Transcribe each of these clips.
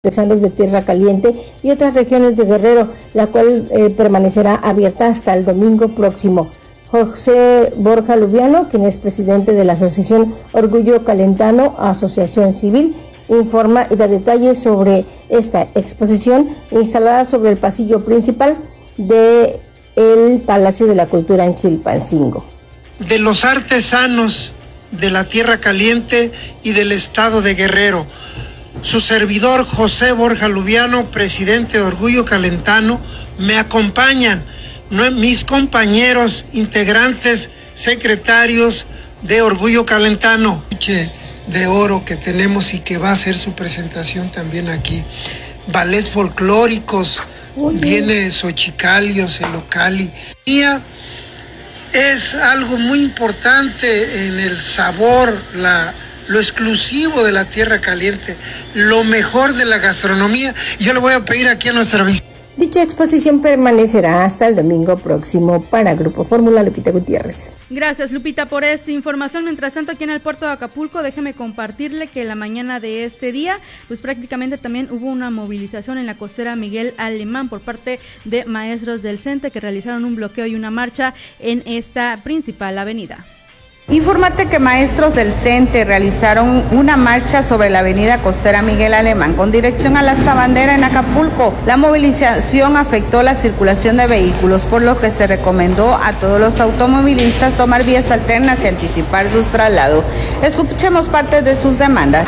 artesanos de Tierra Caliente y otras regiones de Guerrero, la cual permanecerá abierta hasta el domingo próximo. José Borja Lubiano, quien es presidente de la Asociación Orgullo Calentano, asociación civil, informa y da detalles sobre esta exposición instalada sobre el pasillo principal del Palacio de la Cultura en Chilpancingo. De los artesanos de la Tierra Caliente y del estado de Guerrero. Su servidor José Borja Lubiano, presidente de Orgullo Calentano, me acompañan mis compañeros integrantes, secretarios de Orgullo Calentano. De oro que tenemos y que va a hacer su presentación también aquí. Ballets folclóricos, viene Xochicalio, Celocali. Es algo muy importante en el sabor, lo exclusivo de la Tierra Caliente, lo mejor de la gastronomía. Yo le voy a pedir aquí a nuestra visita. Dicha exposición permanecerá hasta el domingo próximo. Para Grupo Fórmula, Lupita Gutiérrez. Gracias, Lupita, por esta información. Mientras tanto, aquí en el puerto de Acapulco, déjeme compartirle que la mañana de este día, pues prácticamente también hubo una movilización en la costera Miguel Alemán por parte de maestros del CENTE que realizaron un bloqueo y una marcha en esta principal avenida. Infórmate que maestros del CENTE realizaron una marcha sobre la avenida costera Miguel Alemán con dirección a la Sabandera en Acapulco. La movilización afectó la circulación de vehículos, por lo que se recomendó a todos los automovilistas tomar vías alternas y anticipar sus traslados. Escuchemos parte de sus demandas.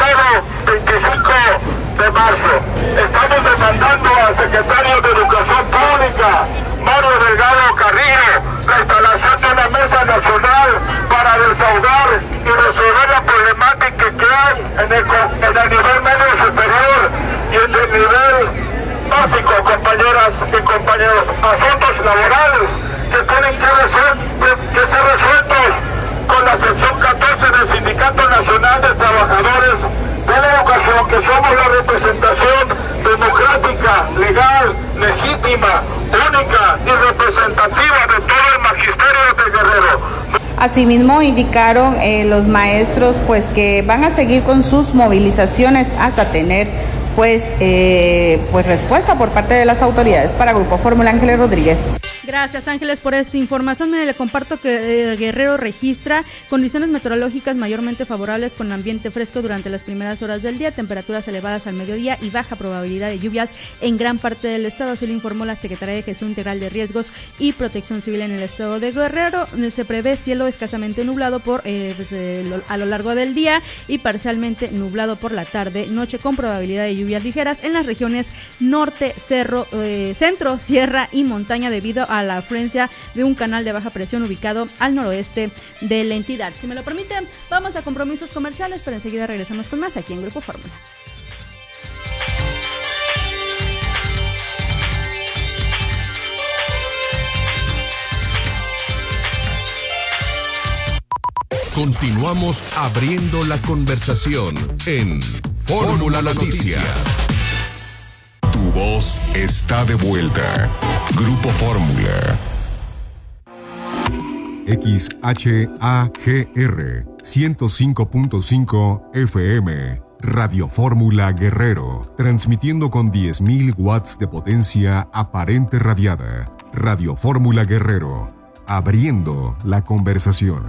25 de marzo, estamos demandando al secretario de Educación Pública, Mario Delgado Carrillo, la instalación de una mesa nacional para desahogar y resolver la problemática que hay en el nivel medio superior y en el nivel básico, compañeras y compañeros. Asuntos laborales que tienen que ser resueltos con la sección 14 del Sindicato Nacional de Trabajadores de la Educación, que somos la representación democrática, legal, legítima, única y representativa de todo el magisterio de Guerrero. Asimismo indicaron los maestros pues que van a seguir con sus movilizaciones hasta tener pues respuesta por parte de las autoridades. Para Grupo Fórmula, Ángeles Rodríguez. Gracias, Ángeles, por esta información. Mire, le comparto que Guerrero registra condiciones meteorológicas mayormente favorables con ambiente fresco durante las primeras horas del día, temperaturas elevadas al mediodía y baja probabilidad de lluvias en gran parte del estado. Así lo informó la Secretaría de Gestión Integral de Riesgos y Protección Civil en el estado de Guerrero. Se prevé cielo escasamente nublado a lo largo del día y parcialmente nublado por la tarde, noche, con probabilidad de lluvias ligeras en las regiones norte, centro, sierra y montaña debido a la afluencia de un canal de baja presión ubicado al noroeste de la entidad. Si me lo permiten, vamos a compromisos comerciales, pero enseguida regresamos con más aquí en Grupo Fórmula. Continuamos abriendo la conversación en Fórmula Noticias. Tu voz está de vuelta. Grupo Fórmula. XHAGR 105.5 FM. Radio Fórmula Guerrero. Transmitiendo con 10.000 watts de potencia aparente radiada. Radio Fórmula Guerrero. Abriendo la conversación.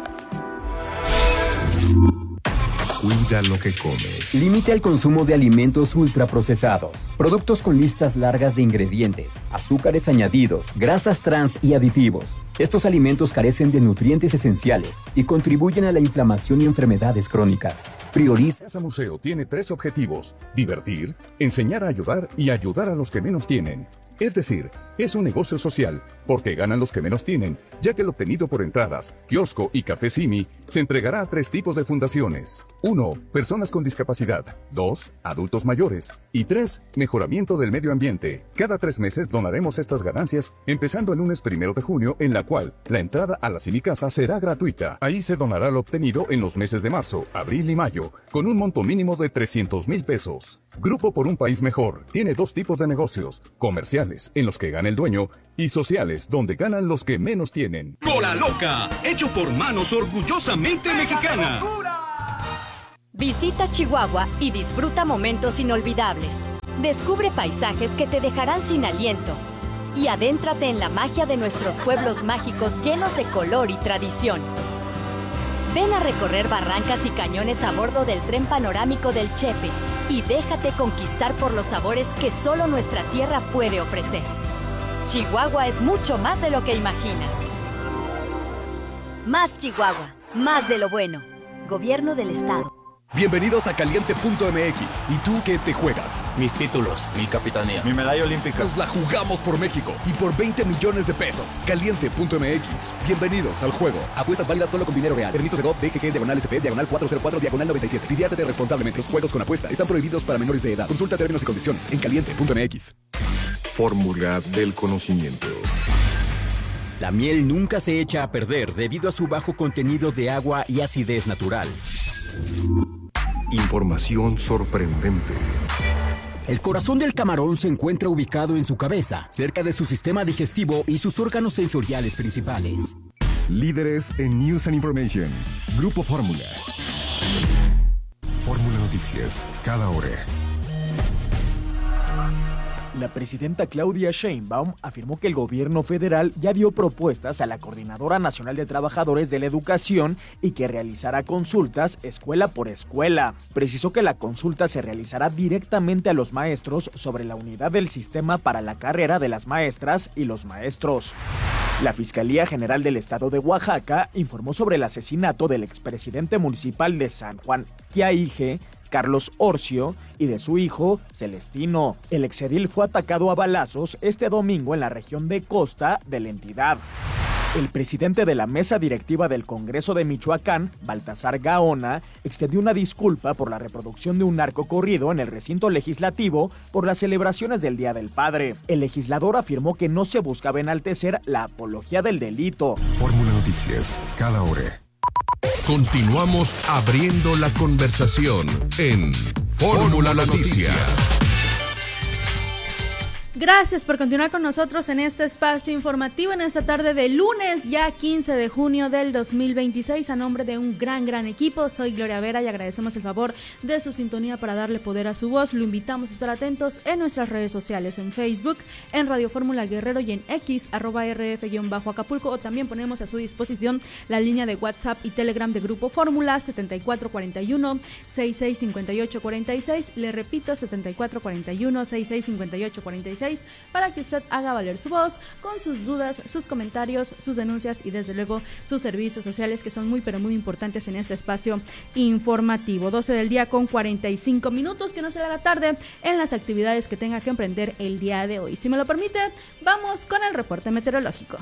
Cuida lo que comes. Limita el consumo de alimentos ultraprocesados, productos con listas largas de ingredientes, azúcares añadidos, grasas trans y aditivos. Estos alimentos carecen de nutrientes esenciales y contribuyen a la inflamación y enfermedades crónicas. Prioriza. Casa Museo tiene 3 objetivos: divertir, enseñar a ayudar y ayudar a los que menos tienen. Es decir, es un negocio social, porque ganan los que menos tienen, ya que el obtenido por entradas, kiosco y café Simi se entregará a 3 tipos de fundaciones. 1. Personas con discapacidad. 2. Adultos mayores. Y 3. Mejoramiento del medio ambiente. Cada 3 meses donaremos estas ganancias, empezando el lunes 1 de junio, en la cual la entrada a la Simi Casa será gratuita. Ahí se donará lo obtenido en los meses de marzo, abril y mayo, con un monto mínimo de 300,000 pesos. Grupo por un País Mejor tiene 2 tipos de negocios: comerciales, en los que gana el dueño, y sociales, donde ganan los que menos tienen. Cola Loca, hecho por manos orgullosamente mexicanas. Visita Chihuahua y disfruta momentos inolvidables. Descubre paisajes que te dejarán sin aliento y adéntrate en la magia de nuestros pueblos mágicos llenos de color y tradición. Ven a recorrer barrancas y cañones a bordo del tren panorámico del Chepe y déjate conquistar por los sabores que solo nuestra tierra puede ofrecer. Chihuahua es mucho más de lo que imaginas. Más Chihuahua, más de lo bueno. Gobierno del Estado. Bienvenidos a Caliente.mx. ¿Y tú qué te juegas? Mis títulos, mi capitanía, mi medalla olímpica. Nos la jugamos por México y por 20 millones de pesos. Caliente.mx. Bienvenidos al juego. Apuestas válidas solo con dinero real. Permisos de GOV, BGG, /SP, /404, /97. Diviértete responsablemente. Los juegos con apuesta están prohibidos para menores de edad. Consulta términos y condiciones en Caliente.mx. Fórmula del conocimiento. La miel nunca se echa a perder debido a su bajo contenido de agua y acidez natural. Información sorprendente. El corazón del camarón se encuentra ubicado en su cabeza, cerca de su sistema digestivo y sus órganos sensoriales principales. Líderes en News and Information. Grupo Fórmula. Fórmula Noticias, cada hora. La presidenta Claudia Sheinbaum afirmó que el gobierno federal ya dio propuestas a la Coordinadora Nacional de Trabajadores de la Educación y que realizará consultas escuela por escuela. Precisó que la consulta se realizará directamente a los maestros sobre la unidad del sistema para la carrera de las maestras y los maestros. La Fiscalía General del Estado de Oaxaca informó sobre el asesinato del expresidente municipal de San Juan Quiaige, Carlos Orcio, y de su hijo, Celestino. El exedil fue atacado a balazos este domingo en la región de Costa de la entidad. El presidente de la mesa directiva del Congreso de Michoacán, Baltasar Gaona, extendió una disculpa por la reproducción de un narcocorrido en el recinto legislativo por las celebraciones del Día del Padre. El legislador afirmó que no se buscaba enaltecer la apología del delito. Fórmula Noticias, cada hora. Continuamos abriendo la conversación en Fórmula Noticias. Gracias por continuar con nosotros en este espacio informativo en esta tarde de lunes, ya 15 de junio del 2026. A nombre de un gran equipo, soy Gloria Vera y agradecemos el favor de su sintonía para darle poder a su voz. Lo invitamos a estar atentos en nuestras redes sociales, en Facebook, en Radio Fórmula Guerrero y en X, @RF_Acapulco, o también ponemos a su disposición la línea de WhatsApp y Telegram de Grupo Fórmula, 7441-665846. Le repito, 7441-665846. Para que usted haga valer su voz con sus dudas, sus comentarios, sus denuncias y desde luego sus servicios sociales, que son muy importantes en este espacio informativo. 12 del día con 45 minutos, que no se le haga tarde en las actividades que tenga que emprender el día de hoy. Si me lo permite, vamos con el reporte meteorológico.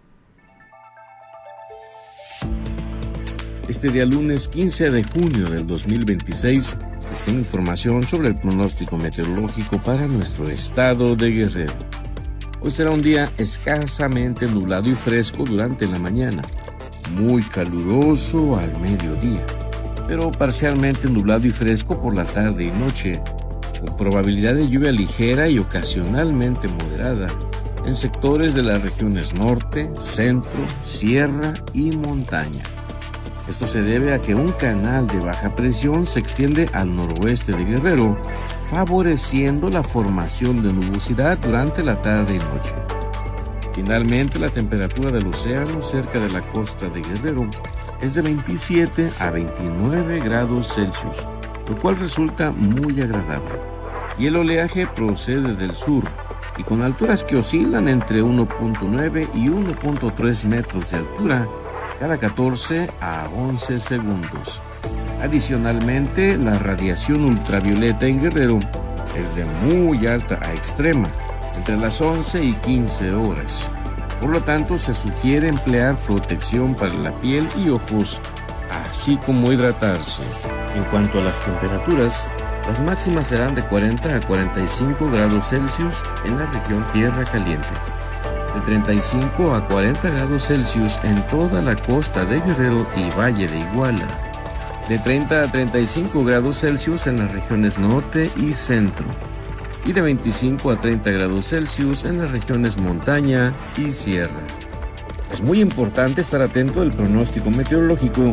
Este día lunes 15 de junio del 2026 les tengo información sobre el pronóstico meteorológico para nuestro estado de Guerrero. Hoy será un día escasamente nublado y fresco durante la mañana, muy caluroso al mediodía, pero parcialmente nublado y fresco por la tarde y noche, con probabilidad de lluvia ligera y ocasionalmente moderada en sectores de las regiones norte, centro, sierra y montaña. Esto se debe a que un canal de baja presión se extiende al noroeste de Guerrero, favoreciendo la formación de nubosidad durante la tarde y noche. Finalmente, la temperatura del océano cerca de la costa de Guerrero es de 27 a 29 grados Celsius, lo cual resulta muy agradable. Y el oleaje procede del sur, y con alturas que oscilan entre 1.9 y 1.3 metros de altura, cada 14 a 11 segundos. Adicionalmente, la radiación ultravioleta en Guerrero es de muy alta a extrema, entre las 11 y 15 horas. Por lo tanto, se sugiere emplear protección para la piel y ojos, así como hidratarse. En cuanto a las temperaturas, las máximas serán de 40 a 45 grados Celsius en la región Tierra Caliente, de 35 a 40 grados Celsius en toda la costa de Guerrero y Valle de Iguala, de 30 a 35 grados Celsius en las regiones norte y centro, y de 25 a 30 grados Celsius en las regiones montaña y sierra. Es muy importante estar atento al pronóstico meteorológico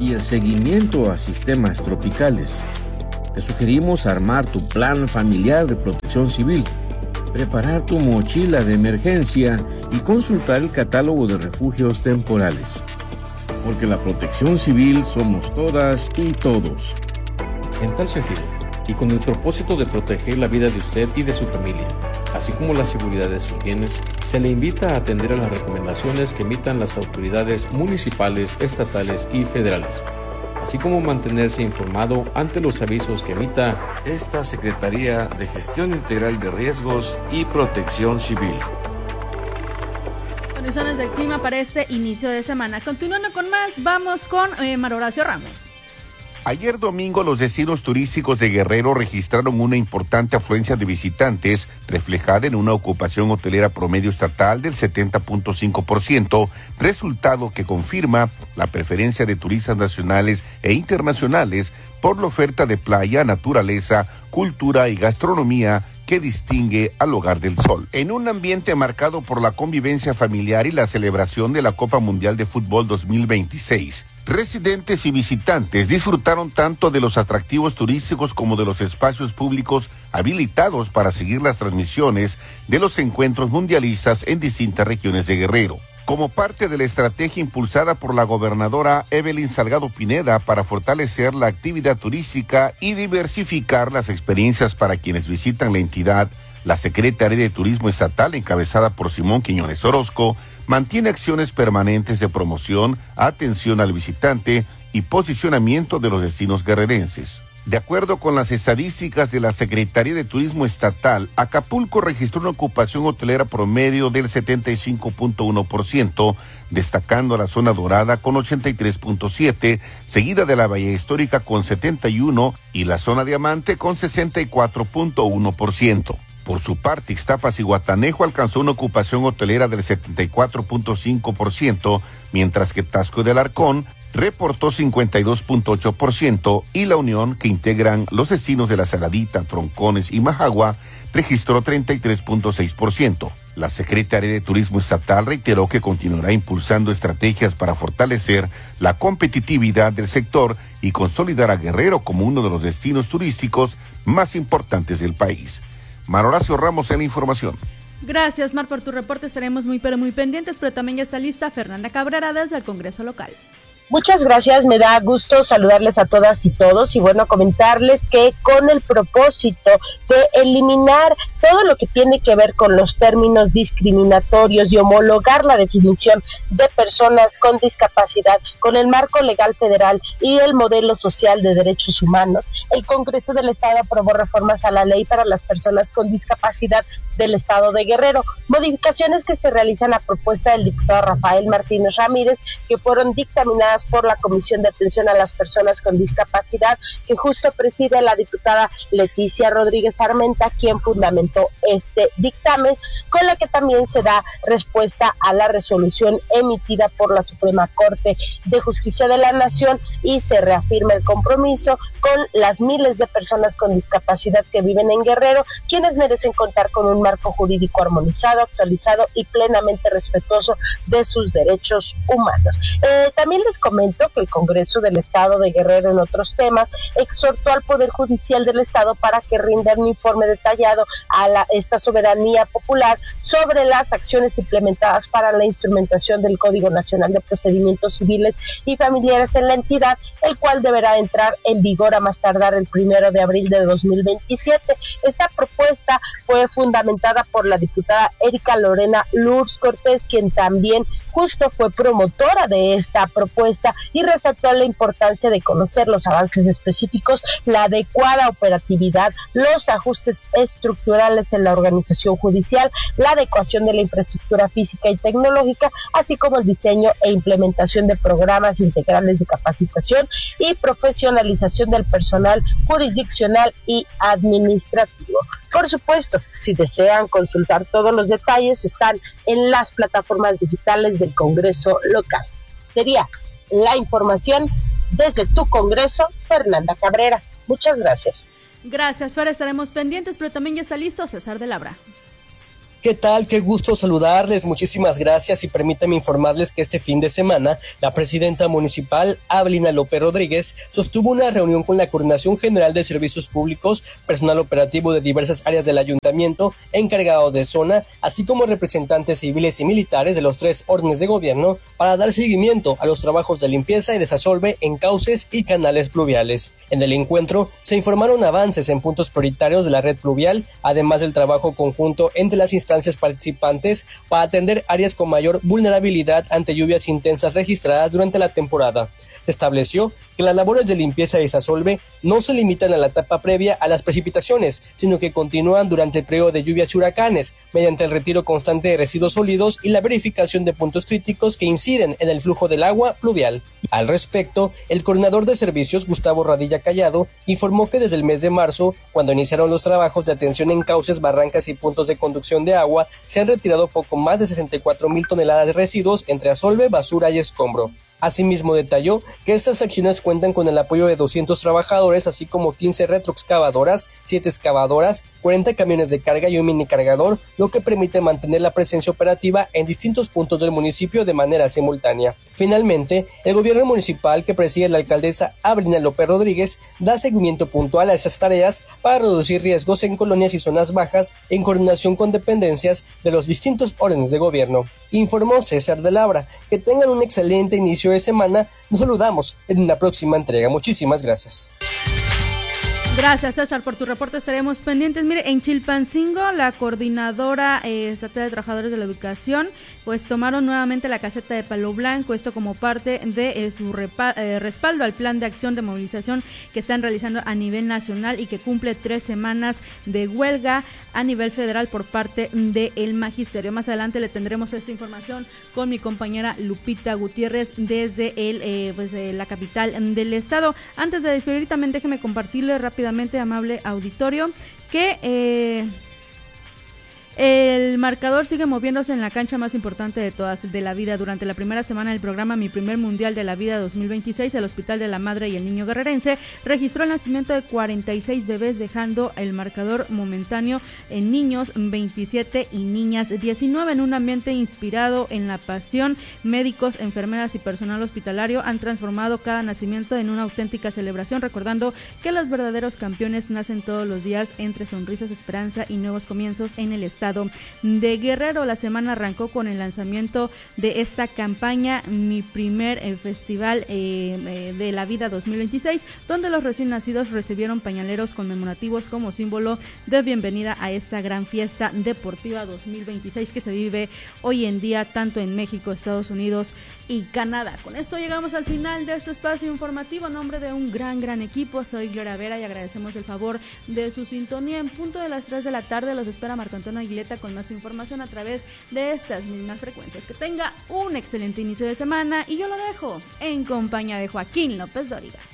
y el seguimiento a sistemas tropicales. Te sugerimos armar tu plan familiar de protección civil, preparar tu mochila de emergencia y consultar el catálogo de refugios temporales. Porque la protección civil somos todas y todos. En tal sentido, y con el propósito de proteger la vida de usted y de su familia, así como la seguridad de sus bienes, se le invita a atender a las recomendaciones que emitan las autoridades municipales, estatales y federales, así como mantenerse informado ante los avisos que emita esta Secretaría de Gestión Integral de Riesgos y Protección Civil. Condiciones del clima para este inicio de semana. Continuando con más, vamos con Mario Horacio Ramos. Ayer domingo los destinos turísticos de Guerrero registraron una importante afluencia de visitantes, reflejada en una ocupación hotelera promedio estatal del 70.5%, resultado que confirma la preferencia de turistas nacionales e internacionales por la oferta de playa, naturaleza, cultura y gastronomía que distingue al Hogar del Sol. En un ambiente marcado por la convivencia familiar y la celebración de la Copa Mundial de Fútbol 2026, residentes y visitantes disfrutaron tanto de los atractivos turísticos como de los espacios públicos habilitados para seguir las transmisiones de los encuentros mundialistas en distintas regiones de Guerrero. Como parte de la estrategia impulsada por la gobernadora Evelyn Salgado Pineda para fortalecer la actividad turística y diversificar las experiencias para quienes visitan la entidad, la Secretaría de Turismo Estatal, encabezada por Simón Quiñones Orozco, mantiene acciones permanentes de promoción, atención al visitante y posicionamiento de los destinos guerrerenses. De acuerdo con las estadísticas de la Secretaría de Turismo Estatal, Acapulco registró una ocupación hotelera promedio del 75.1%, destacando a la zona dorada con 83.7%, seguida de la Bahía Histórica con 71% y la zona diamante con 64.1%. Por su parte, Ixtapas y Guatanejo alcanzó una ocupación hotelera del 74.5%, mientras que Taxco del Arcón reportó 52.8% y La Unión, que integran los destinos de La Saladita, Troncones y Majagua, registró 33.6%. La Secretaría de Turismo Estatal reiteró que continuará impulsando estrategias para fortalecer la competitividad del sector y consolidar a Guerrero como uno de los destinos turísticos más importantes del país. Mario Horacio Ramos en la información. Gracias, Mar, por tu reporte. Estaremos muy pendientes, pero también ya está lista Fernanda Cabrera desde el Congreso local. Muchas gracias, me da gusto saludarles a todas y todos y bueno, comentarles que con el propósito de eliminar todo lo que tiene que ver con los términos discriminatorios y homologar la definición de personas con discapacidad con el marco legal federal y el modelo social de derechos humanos, el Congreso del Estado aprobó reformas a la ley para las personas con discapacidad del Estado de Guerrero, modificaciones que se realizan a propuesta del diputado Rafael Martínez Ramírez, que fueron dictaminadas por la Comisión de Atención a las Personas con Discapacidad, que justo preside la diputada Leticia Rodríguez Armenta, quien fundamentó este dictamen, con la que también se da respuesta a la resolución emitida por la Suprema Corte de Justicia de la Nación y se reafirma el compromiso con las miles de personas con discapacidad que viven en Guerrero, quienes merecen contar con un marco jurídico armonizado, actualizado y plenamente respetuoso de sus derechos humanos. También les comento que el Congreso del Estado de Guerrero, en otros temas, exhortó al Poder Judicial del Estado para que rinda un informe detallado a esta soberanía popular sobre las acciones implementadas para la instrumentación del Código Nacional de Procedimientos Civiles y Familiares en la entidad, el cual deberá entrar en vigor a más tardar el 1 de abril de 2027. Esta propuesta fue fundamentada por la diputada Erika Lorena Lurs Cortés, quien también justo fue promotora de esta propuesta y resaltó la importancia de conocer los avances específicos, la adecuada operatividad, los ajustes estructurales en la organización judicial, la adecuación de la infraestructura física y tecnológica, así como el diseño e implementación de programas integrales de capacitación y profesionalización del personal jurisdiccional y administrativo. Por supuesto, si desean consultar todos los detalles, están en las plataformas digitales del Congreso local. Sería la información desde tu Congreso, Fernanda Cabrera. Muchas gracias. Gracias, Fer, estaremos pendientes, pero también ya está listo César de Labra. ¿Qué tal? Qué gusto saludarles, muchísimas gracias y permítanme informarles que este fin de semana la presidenta municipal, Abelina López Rodríguez, sostuvo una reunión con la Coordinación General de Servicios Públicos, personal operativo de diversas áreas del ayuntamiento, encargado de zona, así como representantes civiles y militares de los 3 órdenes de gobierno para dar seguimiento a los trabajos de limpieza y desasolve en cauces y canales pluviales. En el encuentro se informaron avances en puntos prioritarios de la red pluvial, además del trabajo conjunto entre las instancias participantes para atender áreas con mayor vulnerabilidad ante lluvias intensas registradas durante la temporada. Se estableció que las labores de limpieza y desasolve no se limitan a la etapa previa a las precipitaciones, sino que continúan durante el periodo de lluvias y huracanes, mediante el retiro constante de residuos sólidos y la verificación de puntos críticos que inciden en el flujo del agua pluvial. Al respecto, el coordinador de servicios, Gustavo Radilla Callado, informó que desde el mes de marzo, cuando iniciaron los trabajos de atención en cauces, barrancas y puntos de conducción de agua, se han retirado poco más de 64,000 toneladas de residuos entre asolve, basura y escombro. Asimismo, detalló que estas acciones cuentan con el apoyo de 200 trabajadores, así como 15 retroexcavadoras, 7 excavadoras, 40 camiones de carga y un mini cargador, lo que permite mantener la presencia operativa en distintos puntos del municipio de manera simultánea. Finalmente, el gobierno municipal que preside la alcaldesa Abelina López Rodríguez da seguimiento puntual a esas tareas para reducir riesgos en colonias y zonas bajas en coordinación con dependencias de los distintos órdenes de gobierno. Informó César de Labra. Que tengan un excelente inicio de semana. Nos saludamos en una próxima entrega. Muchísimas gracias. Gracias, César, por tu reporte. Estaremos pendientes. Mire, en Chilpancingo, la coordinadora estatal de trabajadores de la educación, pues tomaron nuevamente la caseta de palo blanco, esto como parte de su respaldo al plan de acción de movilización que están realizando a nivel nacional y que cumple 3 semanas de huelga a nivel federal por parte del magisterio. Más adelante le tendremos esta información con mi compañera Lupita Gutiérrez desde la capital del estado. Antes de despedir, también déjeme compartirle rápidamente, amable auditorio, que el marcador sigue moviéndose en la cancha más importante de todas de la vida. Durante la primera semana del programa Mi Primer Mundial de la Vida 2026, el Hospital de la Madre y el Niño Guerrerense registró el nacimiento de 46 bebés, dejando el marcador momentáneo en niños 27 y niñas 19. En un ambiente inspirado en la pasión, médicos, enfermeras y personal hospitalario han transformado cada nacimiento en una auténtica celebración, recordando que los verdaderos campeones nacen todos los días entre sonrisas, esperanza y nuevos comienzos en el estado de Guerrero. La semana arrancó con el lanzamiento de esta campaña Mi Primer Festival de la Vida 2026, donde los recién nacidos recibieron pañaleros conmemorativos como símbolo de bienvenida a esta gran fiesta deportiva 2026 que se vive hoy en día tanto en México, Estados Unidos y Canadá. Con esto llegamos al final de este espacio informativo. En nombre de un gran equipo, soy Gloria Vera y agradecemos el favor de su sintonía. En punto de las 3 de la tarde los espera Marco Antonio Aguileta con más información a través de estas mismas frecuencias. Que tenga un excelente inicio de semana y yo lo dejo en compañía de Joaquín López Dóriga.